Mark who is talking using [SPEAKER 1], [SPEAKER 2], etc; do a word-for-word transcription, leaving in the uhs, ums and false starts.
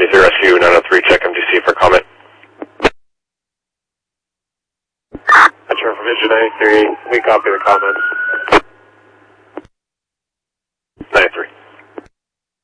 [SPEAKER 1] seventy-three Rescue nine oh three, check M D C for comment.
[SPEAKER 2] Metro Information ninety-three, we copy the comments.